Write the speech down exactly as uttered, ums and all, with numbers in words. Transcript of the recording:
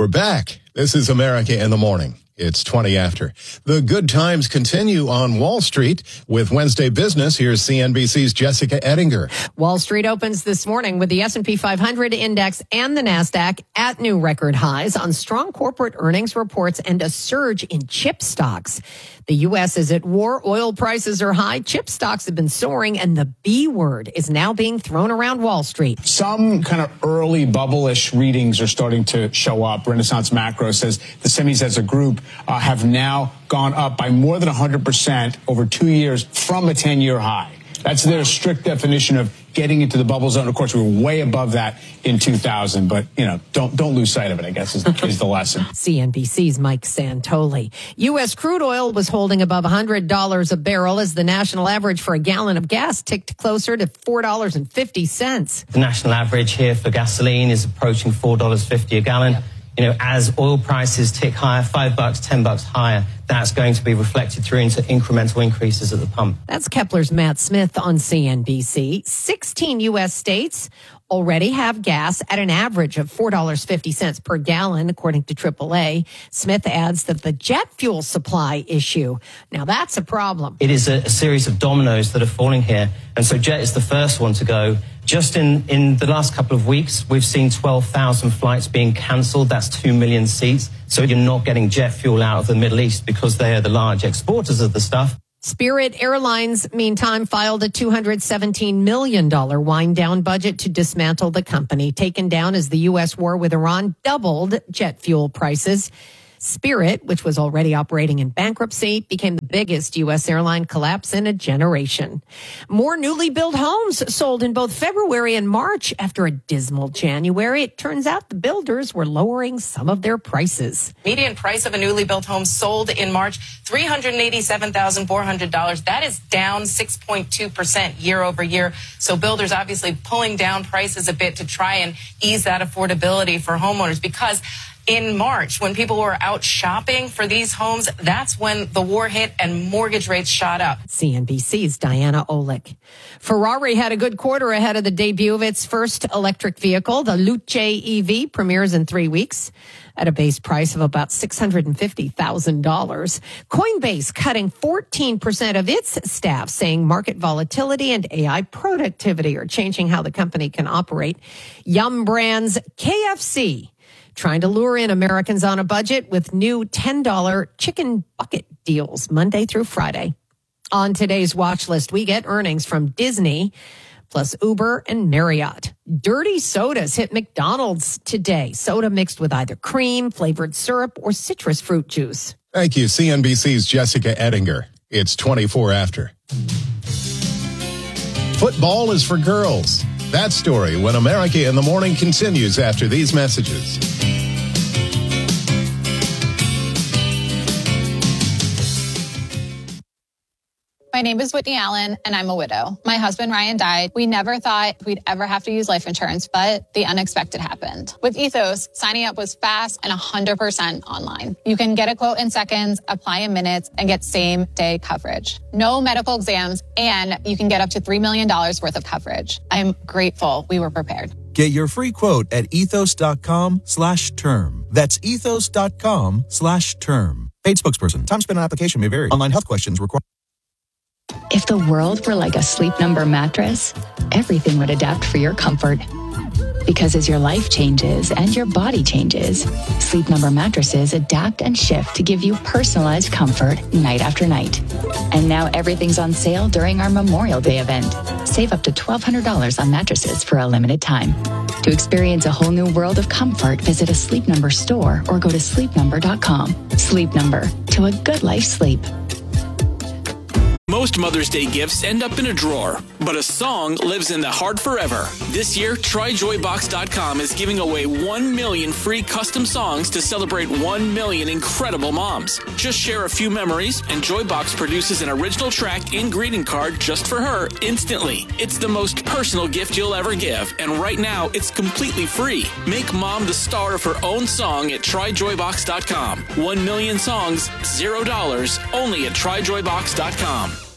We're back. This is America in the Morning. It's twenty after. The good times continue on Wall Street with Wednesday Business. Here's C N B C's Jessica Ettinger. Wall Street opens this morning with the S and P five hundred index and the NASDAQ at new record highs on strong corporate earnings reports and a surge in chip stocks. The U S is at war. Oil prices are high. Chip stocks have been soaring, and the B word is now being thrown around Wall Street. Some kind of early bubble-ish readings are starting to show up. Renaissance Macro says the semis as a group uh, have now gone up by more than one hundred percent over two years from a ten-year high. That's their strict definition of getting into the bubble zone. Of course, we were way above that in two thousand, but, you know, don't don't lose sight of it, I guess, is, is the lesson. C N B C's Mike Santoli. U S crude oil was holding above one hundred dollars a barrel as the national average for a gallon of gas ticked closer to four dollars and fifty cents. The national average here for gasoline is approaching four dollars and fifty cents a gallon. You know, as oil prices tick higher, five bucks, ten bucks higher, that's going to be reflected through into incremental increases at the pump. That's Kepler's Matt Smith on C N B C. sixteen U S states already have gas at an average of four dollars and fifty cents per gallon, according to triple A. Smith adds that the jet fuel supply issue, now that's a problem. It is a, a series of dominoes that are falling here. And so jet is the first one to go. Just in, in the last couple of weeks, we've seen twelve thousand flights being cancelled. That's two million seats. So you're not getting jet fuel out of the Middle East because they are the large exporters of the stuff. Spirit Airlines, meantime, filed a two hundred seventeen million dollars wind-down budget to dismantle the company, taken down as the U S war with Iran doubled jet fuel prices. Spirit, which was already operating in bankruptcy, became the biggest U S airline collapse in a generation. More newly built homes sold in both February and March after a dismal January. It turns out the builders were lowering some of their prices. Median price of a newly built home sold in March, three hundred eighty-seven thousand four hundred dollars. That is down six point two percent year over year. So builders obviously pulling down prices a bit to try and ease that affordability for homeowners, because in March, when people were out shopping for these homes, that's when the war hit and mortgage rates shot up. C N B C's Diana Olick. Ferrari had a good quarter ahead of the debut of its first electric vehicle. The Luce E V premieres in three weeks at a base price of about six hundred fifty thousand dollars. Coinbase cutting fourteen percent of its staff, saying market volatility and A I productivity are changing how the company can operate. Yum Brands K F C trying to lure in Americans on a budget with new ten dollars chicken bucket deals Monday through Friday. On today's watch list, we get earnings from Disney, plus Uber and Marriott. Dirty sodas hit McDonald's today. Soda mixed with either cream, flavored syrup, or citrus fruit juice. Thank you, C N B C's Jessica Ettinger. It's twenty-four after. Football is for girls. That story when America in the Morning continues after these messages. My name is Whitney Allen, and I'm a widow. My husband, Ryan, died. We never thought we'd ever have to use life insurance, but the unexpected happened. With Ethos, signing up was fast and one hundred percent online. You can get a quote in seconds, apply in minutes, and get same-day coverage. No medical exams, and you can get up to three million dollars worth of coverage. I'm grateful we were prepared. Get your free quote at ethos.com slash term. That's ethos.com slash term. Paid spokesperson. Time spent on application may vary. Online health questions require. If the world were like a Sleep Number mattress, everything would adapt for your comfort. Because as your life changes and your body changes, Sleep Number mattresses adapt and shift to give you personalized comfort night after night. And now everything's on sale during our Memorial Day event. Save up to twelve hundred dollars on mattresses for a limited time. To experience a whole new world of comfort, visit a Sleep Number store or go to sleep number dot com. Sleep Number, to a good life sleep. Most Mother's Day gifts end up in a drawer, but a song lives in the heart forever. This year, try joy box dot com is giving away one million free custom songs to celebrate one million incredible moms. Just share a few memories, and Joybox produces an original track and greeting card just for her instantly. It's the most personal gift you'll ever give, and right now, it's completely free. Make mom the star of her own song at try joy box dot com. One million songs, zero dollars, only at try joy box dot com.